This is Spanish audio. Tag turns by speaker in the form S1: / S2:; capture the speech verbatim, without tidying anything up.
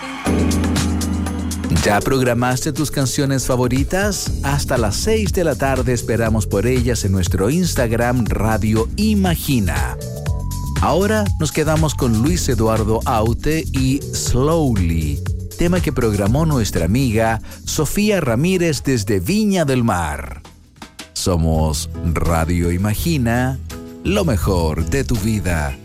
S1: ¿Ya programaste tus canciones favoritas? Hasta las seis de la tarde esperamos por ellas en nuestro Instagram Radio Imagina. Ahora nos quedamos con Luis Eduardo Aute y Slowly, tema que programó nuestra amiga Sofía Ramírez desde Viña del Mar. Somos Radio Imagina, lo mejor de tu vida.